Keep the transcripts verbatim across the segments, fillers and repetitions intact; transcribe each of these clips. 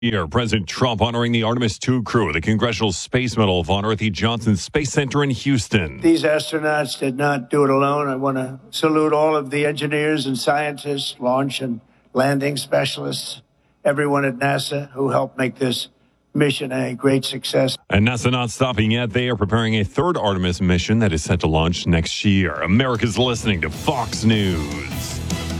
Here, President Trump honoring the Artemis two crew, the Congressional Space Medal of Honor at the Johnson Space Center in Houston. These astronauts did not do it alone. I want to salute all of the engineers and scientists, launch and landing specialists, everyone at NASA who helped make this mission a great success. And NASA not stopping yet. They are preparing a third Artemis mission that is set to launch next year. America's listening to Fox News.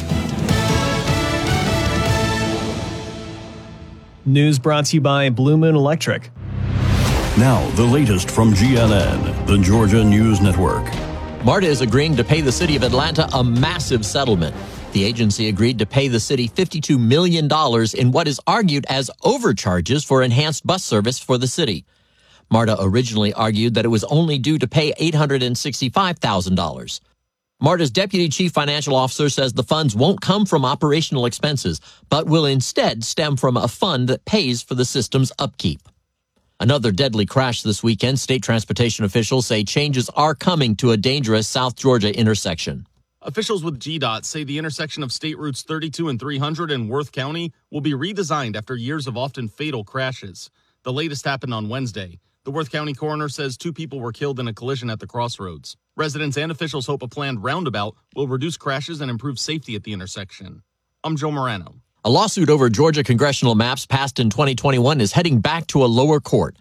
News brought to you by Blue Moon Electric. Now, the latest from G N N, the Georgia News Network. MARTA is agreeing to pay the city of Atlanta a massive settlement. The agency agreed to pay the city fifty-two million dollars in what is argued as overcharges for enhanced bus service for the city. MARTA originally argued that it was only due to pay eight hundred sixty-five thousand dollars. MARTA's deputy chief financial officer says the funds won't come from operational expenses, but will instead stem from a fund that pays for the system's upkeep. Another deadly crash this weekend. State transportation officials say changes are coming to a dangerous South Georgia intersection. Officials with G DOT say the intersection of State Routes thirty-two and three hundred in Worth County will be redesigned after years of often fatal crashes. The latest happened on Wednesday. The Worth County coroner says two people were killed in a collision at the crossroads. Residents and officials hope a planned roundabout will reduce crashes and improve safety at the intersection. I'm Joe Morano. A lawsuit over Georgia congressional maps passed in twenty twenty-one is heading back to a lower court.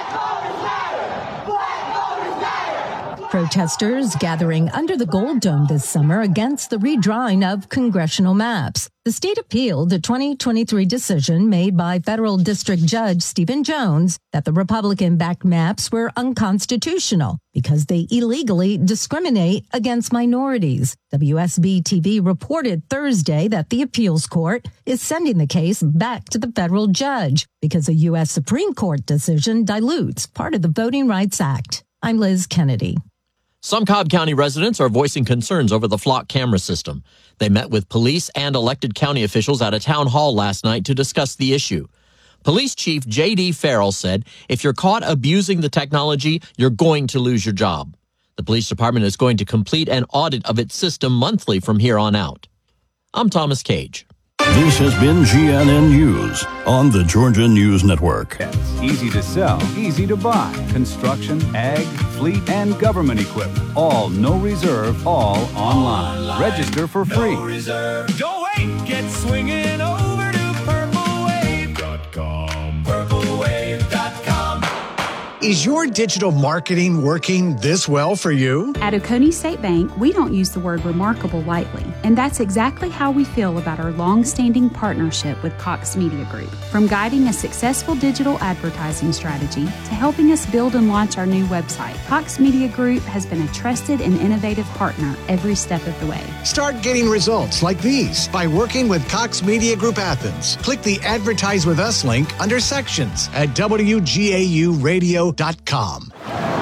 Protesters gathering under the Gold Dome this summer against the redrawing of congressional maps. The state appealed the twenty twenty-three decision made by federal district judge Stephen Jones that the Republican-backed maps were unconstitutional because they illegally discriminate against minorities. W S B T V reported Thursday that the appeals court is sending the case back to the federal judge because a U S Supreme Court decision dilutes part of the Voting Rights Act. I'm Liz Kennedy. Some Cobb County residents are voicing concerns over the flock camera system. They met with police and elected county officials at a town hall last night to discuss the issue. Police Chief J D Farrell said, if you're caught abusing the technology, you're going to lose your job. The police department is going to complete an audit of its system monthly from here on out. I'm Thomas Cage. This has been G N N News on the Georgia News Network. Easy to sell, easy to buy. Construction, ag, fleet, and government equipment. All no reserve, all online. Register for free. No reserve. Don't wait. Get swinging over to purple wave dot com. purple wave dot com. Is your digital marketing working this well for you? At Oconee State Bank, we don't use the word remarkable lightly, and that's exactly how we feel about our long-standing partnership with Cox Media Group. From guiding a successful digital advertising strategy to helping us build and launch our new website, Cox Media Group has been a trusted and innovative partner every step of the way. Start getting results like these by working with Cox Media Group Athens. Click the Advertise With Us link under Sections at W G A U radio dot com.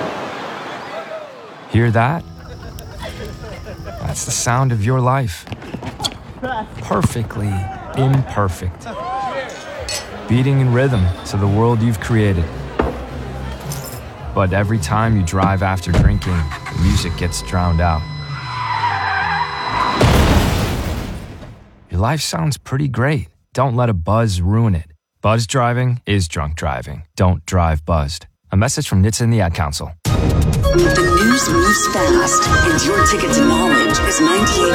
Hear that? That's the sound of your life. Perfectly imperfect. Beating in rhythm to the world you've created. But every time you drive after drinking, the music gets drowned out. Your life sounds pretty great. Don't let a buzz ruin it. Buzz driving is drunk driving. Don't drive buzzed. A message from N H T S A and the Ad Council. The news moves fast, and your ticket to knowledge is ninety-eight